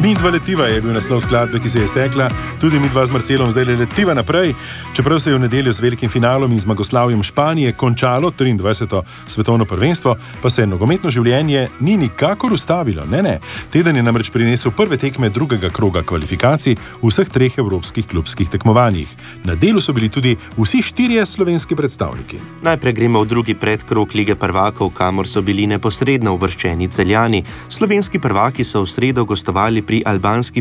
Midva letiva je bil naslov skladbe, ki se je stekla, tudi midva z Marcelom zdaj letiva naprej. Čeprav se je v nedeljo z velikim finalom in zmagoslavjem Španije končalo 23. svetovno prvenstvo, pa se nogometno življenje ni nikakor ustavilo. Ne. Teden je namreč prinesel prve tekme drugega kroga kvalifikacij v vseh 3 evropskih klubskih tekmovanjih. Na delu so bili tudi vsi 4 slovenski predstavniki. Najprej gremo v drugi predkrog Lige prvakov, kamor so bili neposredno uvrščeni Celjani. Slovenski prvaki so v sredo gostovali pri albanski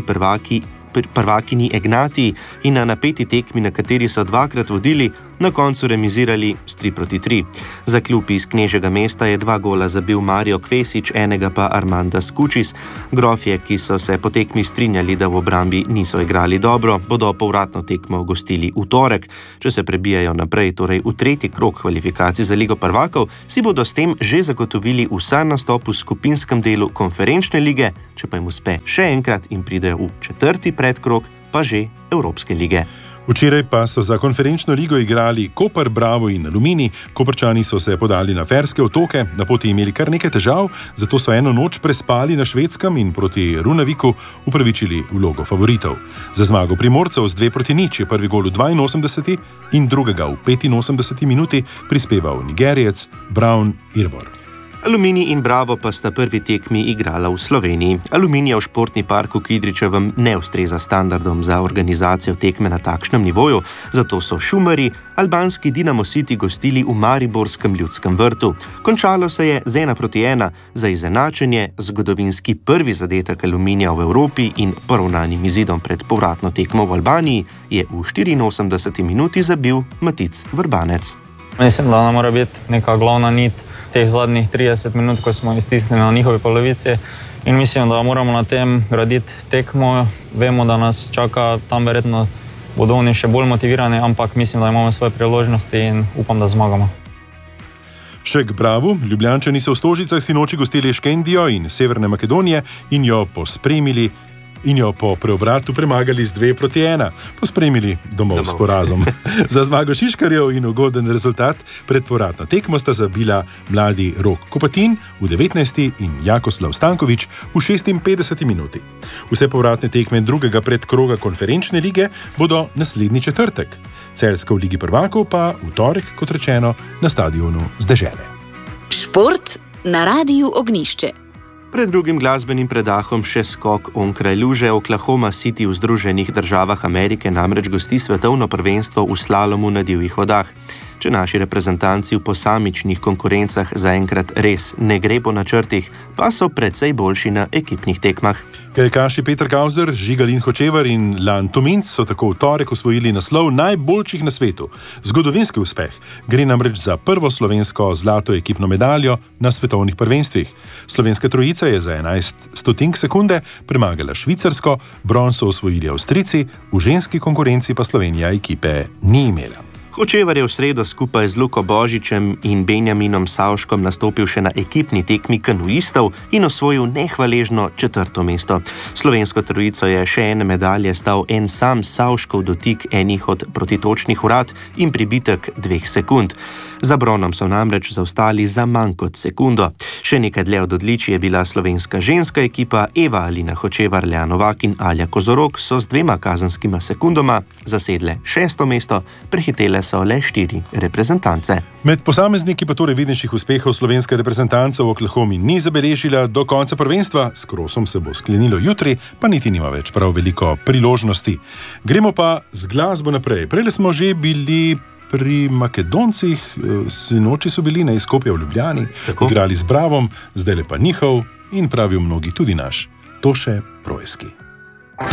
prvakinji Ignatiji in na napeti tekmi, na kateri so 2-krat vodili, na koncu remizirali s 3-3. Za klub iz Knežjega mesta je 2 gola zabil Mario Kvesič, enega pa Armanda Skučis. Grofje, ki so se po tekmi strinjali, da v obrambi niso igrali dobro, bodo povratno tekmo gostili v torek. Če se prebijajo naprej, torej v 3. krog kvalifikacij za Ligo prvakov, si bodo s tem že zagotovili vsa nastop v skupinskem delu konferenčne lige, če pa jim uspe še enkrat in pridejo v 4. predkrog, pa že Evropske lige. Včeraj pa so za konferenčno ligo igrali Koper, Bravo in Aluminij. Koprčani so se podali na Ferske otoke, na poti imeli kar nekaj težav, zato so eno noč prespali na Švedskem in proti Runaviku upravičili vlogo favoritov. Za zmago Primorcev z 2-0 je prvi gol v 82. in drugega v 85. minuti prispeval Nigerijec Brown Irbor. Aluminij in Bravo pa sta prvi tekmi igrala v Sloveniji. Aluminijev športni park v Kidričevem ne ustreza standardom za organizacijo tekme na takšnem nivoju, zato so šumarji albanski Dinamo City gostili v mariborskem Ljudskem vrtu. Končalo se je z 1-1 za izenačenje, zgodovinski prvi zadetek Aluminija v Evropi in poravnanim izidom pred povratno tekmo v Albaniji je v 84. minuti zabil Matic Vrbanec. Mislim, da mora biti neka glavna nit teh zadnjih 30 minut, ko smo iztisnili na njihovi polovici, in mislim, da moramo na tem graditi tekmo. Vemo, da nas čaka tam, verjetno bodo oni še bolj motivirani, ampak mislim, da imamo svoje priložnosti in upam, da zmagamo. Še k Bravu, Ljubljančani so v Stožicah sinoči gostili Škendijo in Severne Makedonije in jo po preobratu premagali z 2-1, pospremili domov s porazom. Za zmago Šiškarjev in ugoden rezultat pred povratno tekmo sta zabila mladi Rok Kopatin v 19. in Jakoslav Stankovič v 56. minuti. Vse povratne tekme drugega predkroga konferenčne lige bodo naslednji četrtek. Celjska v Ligi prvakov pa v torek, kot rečeno, na stadionu z Dežele. Šport na Rádiu Ognišče. Pred drugim glasbenim predahom še skok onkraj luže. Oklahoma City v Združenih državah Amerike namreč gosti svetovno prvenstvo v slalomu na divjih vodah. Če naši reprezentanci v posamičnih konkurencah zaenkrat res ne gre po načrtih, pa so precej boljši na ekipnih tekmah. Kajakaši Peter Kauzer, Žigalin Hočevar in Lan Tominc so tako v torek osvojili naslov najboljših na svetu. Zgodovinski uspeh. Gre namreč za prvo slovensko zlato ekipno medaljo na svetovnih prvenstvih. Slovenska trojica je za 11 stotink sekunde premagala Švicarsko, bron so osvojili Avstrijci, v ženski konkurenci pa Slovenija ekipe ni imela. Hočevar je v sredo skupaj z Luko Božičem in Benjaminom Savškom nastopil še na ekipni tekmi kanuistov in osvojil nehvaležno 4. mesto. Slovensko trojico je še ene medalje stal en sam Savškov dotik enih od protitočnih vrat in pribitek 2 sekund. Za bronom so namreč zaostali za manj kot sekundo. Še nekaj dlje od odličij je bila slovenska ženska ekipa. Eva Alina Hočevar, Lea Novak in Alja Kozorog so z 2 kazenskima sekundoma zasedle 6. mesto, prehitele so le 4 reprezentance. Med posamezniki pa torej vidnejših uspehov slovenska reprezentanca v Oklahomi ni zabeležila do konca prvenstva, s krosom se bo sklenilo jutri, pa niti nima več prav veliko priložnosti. Gremo pa z glasbo naprej. Prejle smo že bili pri Makedoncih, sinoči so bili na Skopje v Ljubljani, igrali z Bravom, zdaj pa njihov in pravijo mnogi tudi naš Toše Proeski.